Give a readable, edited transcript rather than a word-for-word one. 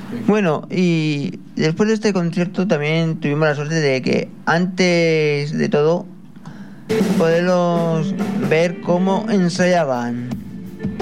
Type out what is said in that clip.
Bueno, y después de este concierto también tuvimos la suerte de que antes de todo poderlos ver cómo ensayaban.